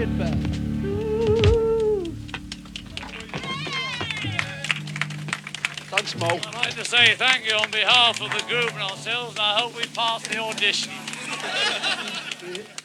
it back. Thanks, Mo. I'd like to say thank you on behalf of the group and ourselves, and I hope we pass the audition.